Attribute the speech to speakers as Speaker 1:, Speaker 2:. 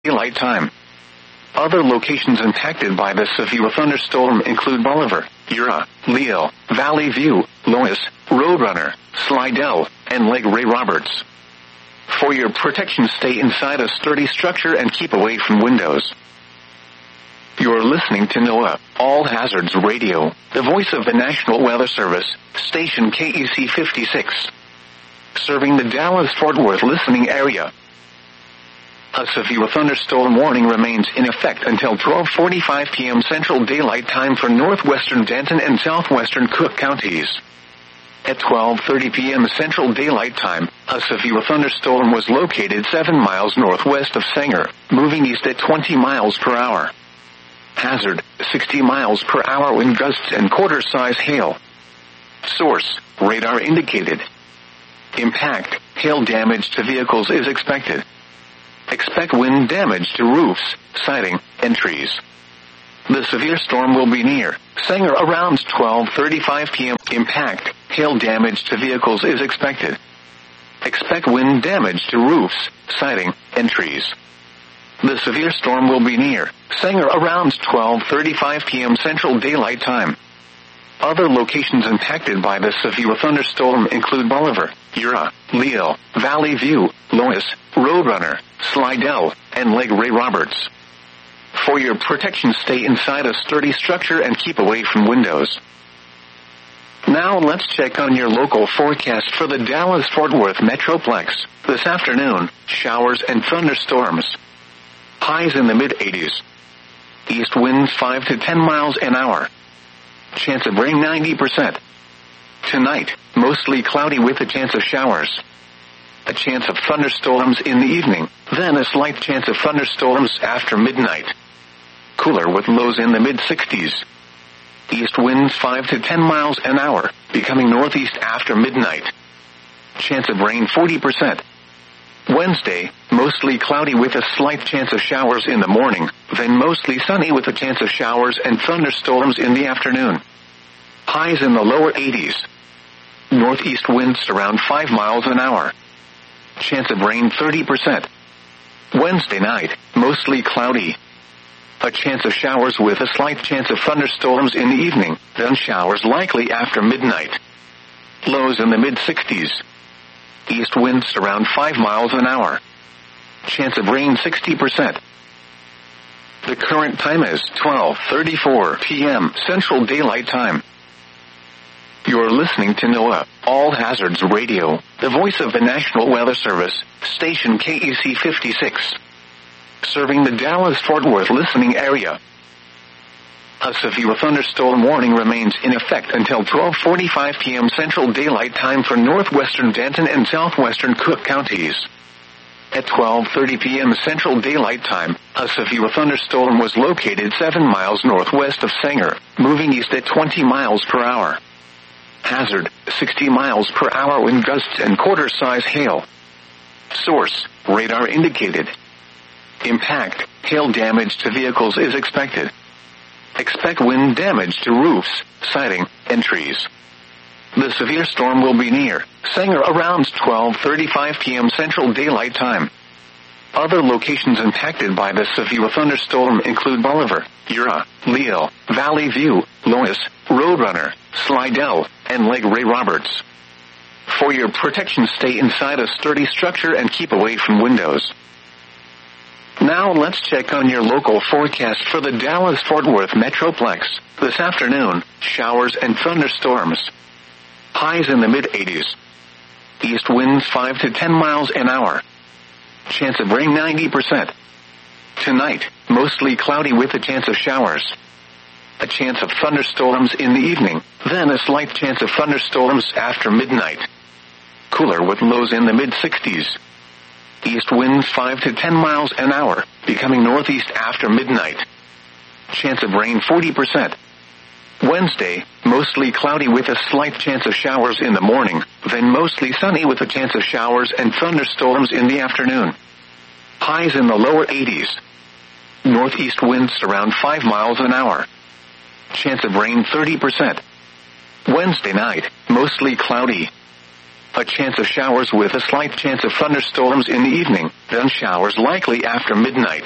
Speaker 1: daylight time. Other locations impacted by the severe thunderstorm include Bolivar, Ura, Leal, Valley View, Lois, Roadrunner, Slidell, and Lake Ray Roberts. For your protection, stay inside a sturdy structure and keep away from windows. You're listening to NOAA, All Hazards Radio, the voice of the National Weather Service, station KEC 56. Serving the Dallas-Fort Worth listening area. A severe thunderstorm warning remains in effect until 12:45 p.m. Central Daylight Time for northwestern Denton and southwestern Cook counties. At 12:30 p.m. Central Daylight Time, a severe thunderstorm was located 7 miles northwest of Sanger, moving east at 20 miles per hour. Hazard, 60 miles per hour wind gusts and quarter-size hail. Source, radar indicated. Impact, hail damage to vehicles is expected. Expect wind damage to roofs, siding, and trees. The severe storm will be near Sanger around 12:35 p.m. Impact, hail damage to vehicles is expected. Expect wind damage to roofs, siding, and trees. The severe storm will be near Sanger around 12:35 p.m. Central Daylight Time. Other locations impacted by the severe thunderstorm include Bolivar, Ura, Leal, Valley View, Lois, Roadrunner, Slidell, and Lake Ray Roberts. For your protection, stay inside a sturdy structure and keep away from windows. Now let's check on your local forecast for the Dallas-Fort Worth Metroplex. This afternoon, showers and thunderstorms. Highs in the mid-80s. East winds 5 to 10 miles an hour. Chance of rain 90%. Tonight, mostly cloudy with a chance of showers. A chance of thunderstorms in the evening, then a slight chance of thunderstorms after midnight. Cooler with lows in the mid-60s. East winds 5 to 10 miles an hour, becoming northeast after midnight. Chance of rain 40%. Wednesday, mostly cloudy with a slight chance of showers in the morning, then mostly sunny with a chance of showers and thunderstorms in the afternoon. Highs in the lower 80s. Northeast winds around 5 miles an hour. Chance of rain 30%. Wednesday night, mostly cloudy. A chance of showers with a slight chance of thunderstorms in the evening, then showers likely after midnight. Lows in the mid-60s. East winds around 5 miles an hour. Chance of rain 60%. The current time is 12:34 p.m. Central Daylight Time. You're listening to NOAA, All Hazards Radio, the voice of the National Weather Service, station KEC 56. Serving the Dallas-Fort Worth listening area. A severe thunderstorm warning remains in effect until 12:45 p.m. Central Daylight Time for northwestern Denton and southwestern Cook counties. At 12:30 p.m. Central Daylight Time, a severe thunderstorm was located 7 miles northwest of Sanger, moving east at 20 miles per hour. Hazard, 60 miles per hour wind gusts and quarter-size hail. Source, radar indicated. Impact, hail damage to vehicles is expected. Expect wind damage to roofs, siding, and trees. The severe storm will be near Sanger around 12:35 p.m. Central Daylight Time. Other locations impacted by the severe thunderstorm include Bolivar, Ura, Leal, Valley View, Lois, Roadrunner, Slidell, and Lake Ray Roberts. For your protection, stay inside a sturdy structure and keep away from windows. Now let's check on your local forecast for the Dallas-Fort Worth Metroplex. This afternoon, showers and thunderstorms. Highs in the mid-80s. East winds 5 to 10 miles an hour. Chance of rain 90%. Tonight, mostly cloudy with a chance of showers. A chance of thunderstorms in the evening, then a slight chance of thunderstorms after midnight. Cooler with lows in the mid-60s. East winds 5 to 10 miles an hour, becoming northeast after midnight. Chance of rain 40%. Wednesday, mostly cloudy with a slight chance of showers in the morning, then mostly sunny with a chance of showers and thunderstorms in the afternoon. Highs in the lower 80s. Northeast winds around 5 miles an hour. Chance of rain 30%. Wednesday night, mostly cloudy. A chance of showers with a slight chance of thunderstorms in the evening, then showers likely after midnight.